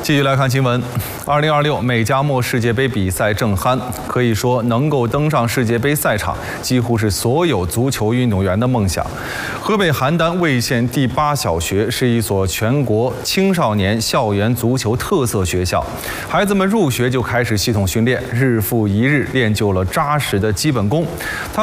继续来看新闻。2026美加墨世界杯比赛正酣，可以说能够登上世界杯赛场，几乎是所有足球运动员的梦想。河北邯郸魏县第8小学是一所全国青少年校园足球特色学校，孩子们入学就开始系统训练，日复一日练就了扎实的基本功。